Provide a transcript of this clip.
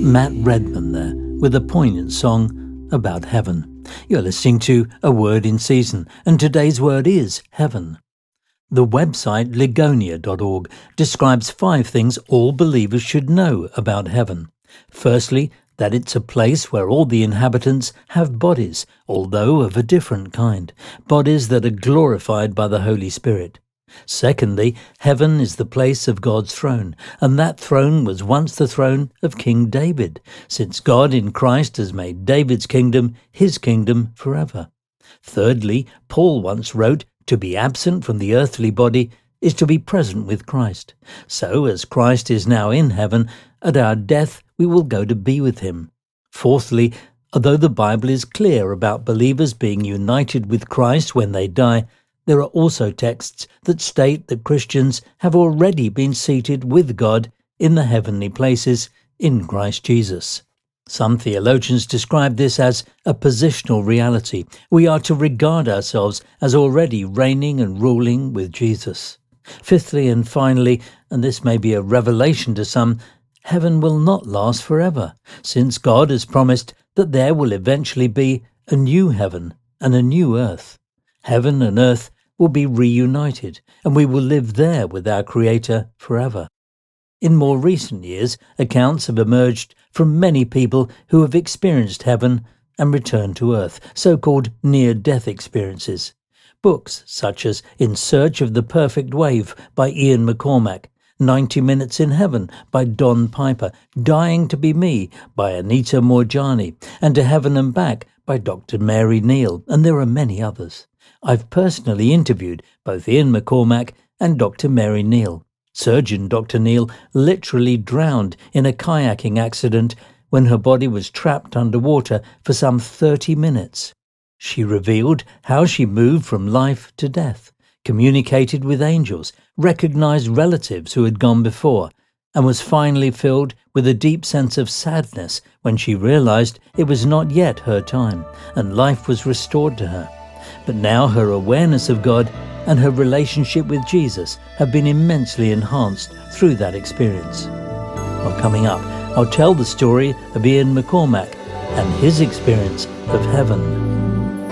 Matt Redman there, with a poignant song about heaven. You're listening to A Word in Season, and today's word is heaven. The website Ligonia.org describes 5 things all believers should know about heaven. Firstly, that it's a place where all the inhabitants have bodies, although of a different kind, bodies that are glorified by the Holy Spirit. Secondly, heaven is the place of God's throne, and that throne was once the throne of King David, since God in Christ has made David's kingdom his kingdom forever. Thirdly, Paul once wrote, "To be absent from the earthly body is to be present with Christ." So, as Christ is now in heaven, at our death we will go to be with him. Fourthly, although the Bible is clear about believers being united with Christ when they die, there are also texts that state that Christians have already been seated with God in the heavenly places in Christ Jesus. Some theologians describe this as a positional reality. We are to regard ourselves as already reigning and ruling with Jesus. Fifthly and finally, and this may be a revelation to some, heaven will not last forever, since God has promised that there will eventually be a new heaven and a new earth. Heaven and earth will be reunited, and we will live there with our Creator forever. In more recent years, accounts have emerged from many people who have experienced heaven and returned to earth, so-called near-death experiences. Books such as In Search of the Perfect Wave by Ian McCormack, 90 Minutes in Heaven by Don Piper, Dying to Be Me by Anita Moorjani, and To Heaven and Back by Dr. Mary Neal, and there are many others. I've personally interviewed both Ian McCormack and Dr. Mary Neal. Surgeon Dr. Neal literally drowned in a kayaking accident when her body was trapped underwater for some 30 minutes. She revealed how she moved from life to death, communicated with angels, recognized relatives who had gone before, and was finally filled with a deep sense of sadness when she realized it was not yet her time, and life was restored to her. But now her awareness of God and her relationship with Jesus have been immensely enhanced through that experience. Well, coming up, I'll tell the story of Ian McCormack and his experience of heaven.